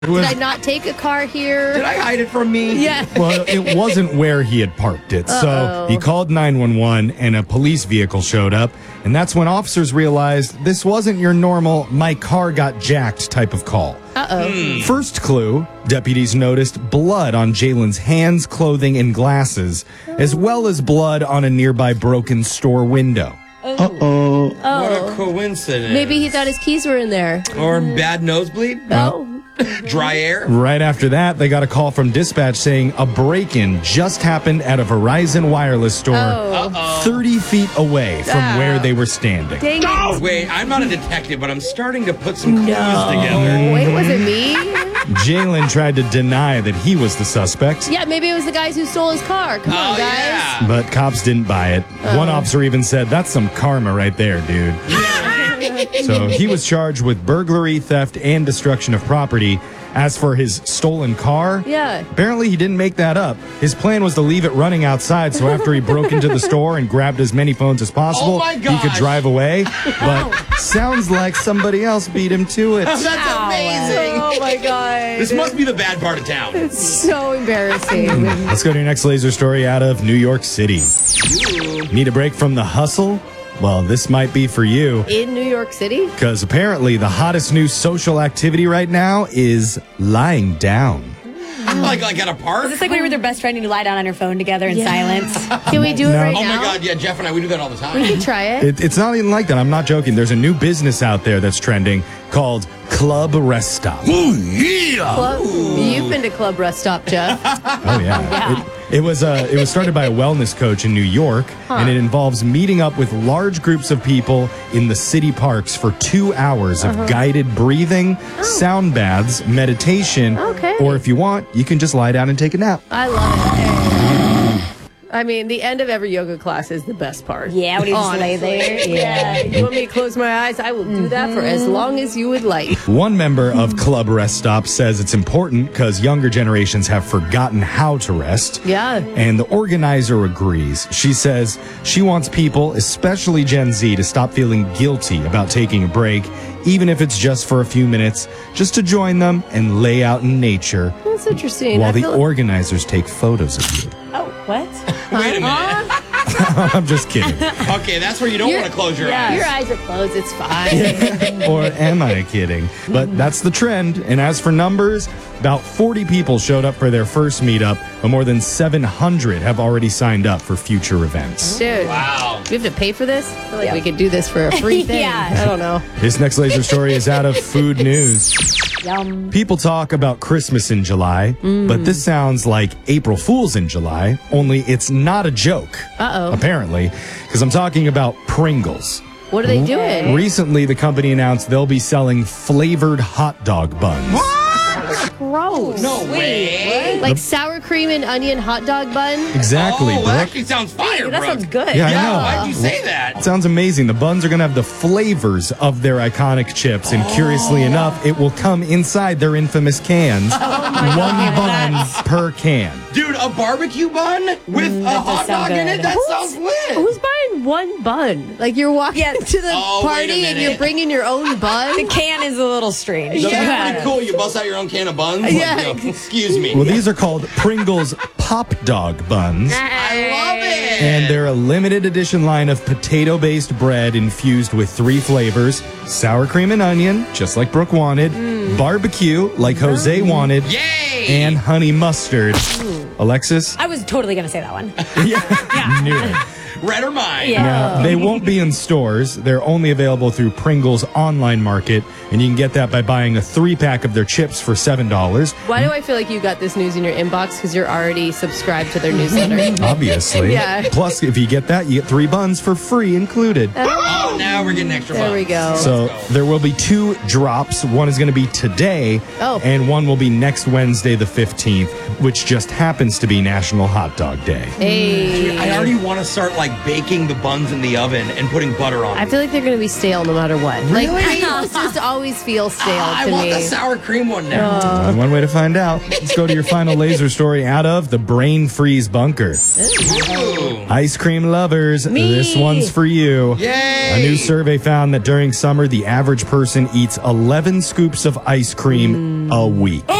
Did I not take a car here? Did I hide it from me? Yeah. Well, it wasn't where he had parked it. So he called 911 and a police vehicle showed up. And that's when officers realized this wasn't your normal "my car got jacked" type of call. First clue, deputies noticed blood on Jalen's hands, clothing, and glasses, as well as blood on a nearby broken store window. What a coincidence. Maybe he thought his keys were in there. Or bad nosebleed? Oh. Dry air? Right after that, they got a call from dispatch saying a break-in just happened at a Verizon wireless store 30 feet away from where they were standing. Dang it. Wait, I'm not a detective, but I'm starting to put some clues together. Wait, was it me? Jalen tried to deny that he was the suspect. Yeah, maybe it was the guys who stole his car. Come on, guys. Yeah. But cops didn't buy it. One officer even said, "That's some karma right there, dude." So he was charged with burglary, theft, and destruction of property. As for his stolen car, apparently he didn't make that up. His plan was to leave it running outside, so after he broke into the store and grabbed as many phones as possible, he could drive away. But sounds like somebody else beat him to it. That's amazing. Oh, my God. This must be the bad part of town. It's so embarrassing. Let's go to your next laser story out of New York City. Need a break from the hustle? Well, this might be for you. In New York City? Because apparently the hottest new social activity right now is lying down. Like at a park? Is this like when you're with your best friend and you lie down on your phone together in silence? Can we do it right Oh now? my God, yeah, Jeff and I, we do that all the time. We can try it. It's not even like that. I'm not joking. There's a new business out there that's trending called Club Rest Stop. You've been to Club Rest Stop, Jeff. Oh, yeah. It was started by a wellness coach in New York, and it involves meeting up with large groups of people in the city parks for 2 hours of guided breathing, sound baths, meditation, or if you want, you can just lie down and take a nap. I love it. I mean, the end of every yoga class is the best part. Yeah, when you just lay there. Yeah. You want me to close my eyes? I will do that for as long as you would like. One member of Club Rest Stop says it's important because younger generations have forgotten how to rest. Yeah. And the organizer agrees. She says she wants people, especially Gen Z, to stop feeling guilty about taking a break, even if it's just for a few minutes, just to join them and lay out in nature. That's interesting. While the organizers take photos of you. Oh, what? Wait a minute. I'm just kidding. Okay, that's where you don't want to close your eyes. Your eyes are closed. It's fine. Or am I kidding? But that's the trend. And as for numbers, about 40 people showed up for their first meetup, but more than 700 have already signed up for future events. Dude. Wow. Do we have to pay for this? I feel like we could do this for a free thing. I don't know. This next laser story is out of Food News. Yum. People talk about Christmas in July, but this sounds like April Fool's in July, only it's not a joke. Apparently, because I'm talking about Pringles. What are they doing? Recently, the company announced they'll be selling flavored hot dog buns. Gross. No way. Like sour cream and onion hot dog bun? Exactly, Oh, that Brooke. actually sounds fire, That Brooke. sounds good. Yeah, I Yeah, know. why'd you say that? Sounds amazing. The buns are going to have the flavors of their iconic chips, and curiously enough, it will come inside their infamous cans. One bun per can. Dude, a barbecue bun with a hot sound dog in good. it? That sounds lit. Who's buying one bun? Like you're walking to the Oh, wait a party and minute. you're bringing your own bun? The can is a little strange. That's pretty cool. You bust out your own can of buns? Like, Yeah. you know, excuse me. Well, these are called Pringles Pop Dog Buns. I love it. And they're a limited edition line of potato-based bread infused with 3 flavors: sour cream and onion, just like Brooke wanted, barbecue, like Jose wanted, Yay! and honey mustard. Alexis? I was totally going to say that one. Knew it. Red or mine? Yeah. Now, they won't be in stores. They're only available through Pringles online market, and you can get that by buying a 3-pack of their chips for $7. Why do I feel like you got this news in your inbox? Because you're already subscribed to their newsletter. Obviously. Yeah. Plus, if you get that, you get 3 buns for free included. Oh, now we're getting extra There buns. we go. So there will be 2 drops. One is going to be today, and one will be next Wednesday, the 15th, which just happens to be National Hot Dog Day. Hey. I already want to start like baking the buns in the oven and putting butter on I them. feel like they're going to be stale no matter what. Really? Like, bagels just always feel stale I to want me. the sour cream one now. And one way to find out. Let's go to your final laser story out of the Brain Freeze Bunker. Ooh. Ice cream lovers, this one's for you. Yay! A new survey found that during summer, the average person eats 11 scoops of ice cream a week.